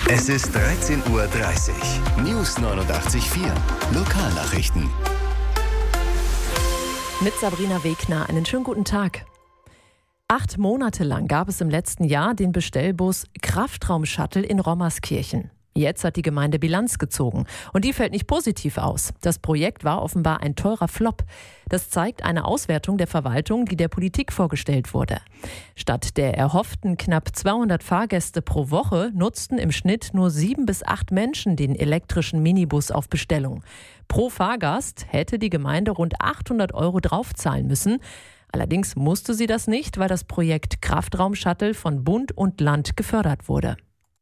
Es ist 13:30 Uhr. News 89.4. Lokalnachrichten. Mit Sabrina Wegner. Einen schönen guten Tag. 8 Monate lang gab es im letzten Jahr den Bestellbus Kraftraum-Shuttle in Rommerskirchen. Jetzt hat die Gemeinde Bilanz gezogen und die fällt nicht positiv aus. Das Projekt war offenbar ein teurer Flop. Das zeigt eine Auswertung der Verwaltung, die der Politik vorgestellt wurde. Statt der erhofften knapp 200 Fahrgäste pro Woche nutzten im Schnitt nur 7 bis 8 Menschen den elektrischen Minibus auf Bestellung. Pro Fahrgast hätte die Gemeinde rund 800 € draufzahlen müssen. Allerdings musste sie das nicht, weil das Projekt Kraftraum-Shuttle von Bund und Land gefördert wurde.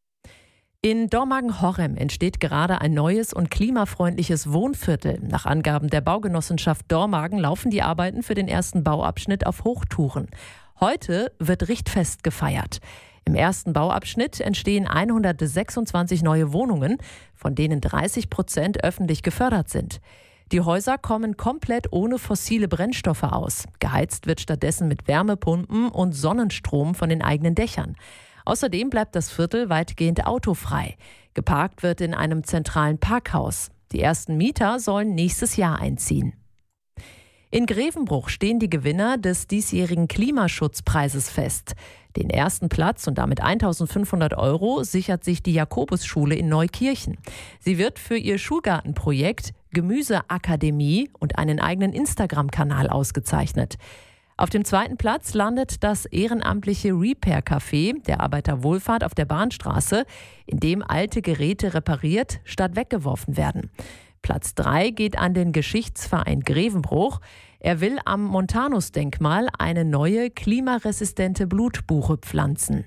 In Dormagen-Horrem entsteht gerade ein neues und klimafreundliches Wohnviertel. Nach Angaben der Baugenossenschaft Dormagen laufen die Arbeiten für den ersten Bauabschnitt auf Hochtouren. Heute wird Richtfest gefeiert. Im ersten Bauabschnitt entstehen 126 neue Wohnungen, von denen 30% öffentlich gefördert sind. Die Häuser kommen komplett ohne fossile Brennstoffe aus. Geheizt wird stattdessen mit Wärmepumpen und Sonnenstrom von den eigenen Dächern. Außerdem bleibt das Viertel weitgehend autofrei. Geparkt wird in einem zentralen Parkhaus. Die ersten Mieter sollen nächstes Jahr einziehen. In Grevenbruch stehen die Gewinner des diesjährigen Klimaschutzpreises fest. Den ersten Platz und damit 1.500 € sichert sich die Jakobusschule in Neukirchen. Sie wird für ihr Schulgartenprojekt Gemüseakademie und einen eigenen Instagram-Kanal ausgezeichnet. Auf dem zweiten Platz landet das ehrenamtliche Repair-Café der Arbeiterwohlfahrt auf der Bahnstraße, in dem alte Geräte repariert statt weggeworfen werden. Platz 3 geht an den Geschichtsverein Grevenbruch. Er will am Montanus-Denkmal eine neue klimaresistente Blutbuche pflanzen.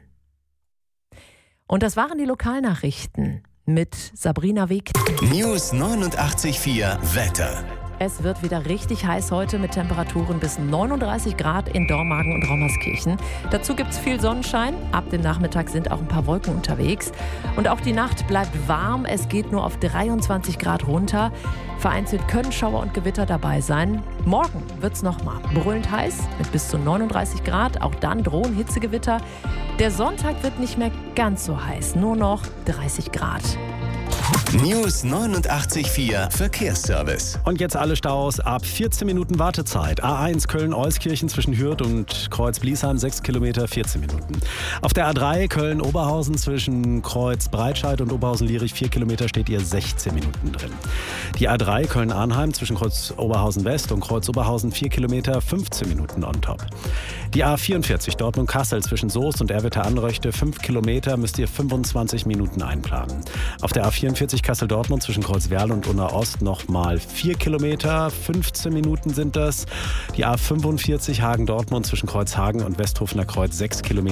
Und das waren die Lokalnachrichten mit Sabrina Wegner. News 89.4 Wetter. Es wird wieder richtig heiß heute mit Temperaturen bis 39 Grad in Dormagen und Rommerskirchen. Dazu gibt es viel Sonnenschein. Ab dem Nachmittag sind auch ein paar Wolken unterwegs. Und auch die Nacht bleibt warm. Es geht nur auf 23 Grad runter. Vereinzelt können Schauer und Gewitter dabei sein. Morgen wird es nochmal brüllend heiß mit bis zu 39 Grad. Auch dann drohen Hitzegewitter. Der Sonntag wird nicht mehr ganz so heiß, nur noch 30 Grad. News 89.4 Verkehrsservice. Und jetzt alle Staus ab 14 Minuten Wartezeit. A1 Köln-Euskirchen zwischen Hürth und Kreuz-Bliesheim 6 Kilometer, 14 Minuten. Auf der A3 Köln-Oberhausen zwischen Kreuz-Breitscheid und Oberhausen-Lierich 4 Kilometer steht ihr 16 Minuten drin. Die A3 Köln-Arnheim zwischen Kreuz-Oberhausen-West und Kreuz-Oberhausen 4 Kilometer, 15 Minuten on top. Die A44 Dortmund-Kassel zwischen Soest und Erwitter-Anröchte 5 Kilometer müsst ihr 25 Minuten einplanen. Auf der A44 Kassel-Dortmund zwischen Kreuzwerl und Unna-Ost nochmal 4 Kilometer, 15 Minuten sind das. Die A45 Hagen-Dortmund zwischen Kreuzhagen und Westhofener Kreuz 6 Kilometer.